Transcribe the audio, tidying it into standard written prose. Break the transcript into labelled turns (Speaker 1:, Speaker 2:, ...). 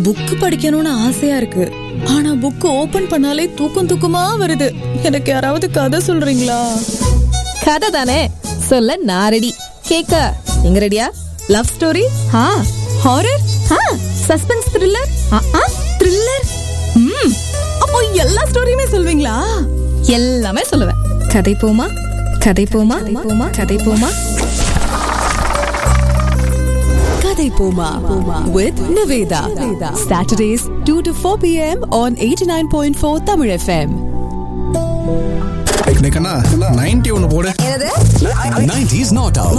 Speaker 1: Book படிக்கணும்னு ஆசையா இருக்கு. ஆனா புக் ஓபன் பண்ணாலே தூக்கமா வருது. எனக்கு யாராவது கதை சொல்றீங்களா?
Speaker 2: கதை தானே சொல்ல நான் ரெடி. கேக்க நீங்க ரெடியா? Love story, horror, suspense, thriller,
Speaker 1: thriller. அப்போ எல்லா ஸ்டோரியுமே சொல்வீங்களா?
Speaker 2: எல்லாமே சொல்லுவேன். கதை போமா கதை போமா கதை போமா
Speaker 1: கதை போமா with Niveda. Saturdays 2 to 4 p.m. on 89.4 Tamil FM.
Speaker 3: கண்ணா 90 ஒன்னு போடு.
Speaker 4: 90s not out.